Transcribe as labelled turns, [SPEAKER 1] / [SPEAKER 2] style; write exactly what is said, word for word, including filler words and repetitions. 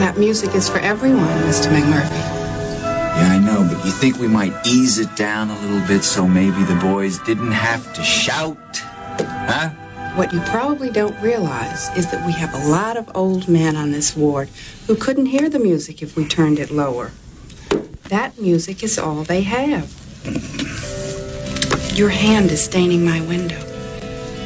[SPEAKER 1] That music is for everyone, Mister McMurphy.
[SPEAKER 2] Yeah, I know, but you think we might ease it down a little bit so maybe the boys didn't have to shout? Huh?
[SPEAKER 1] What you probably don't realize is that we have a lot of old men on this ward who couldn't hear the music if we turned it lower. That music is all they have. Your hand is staining my window.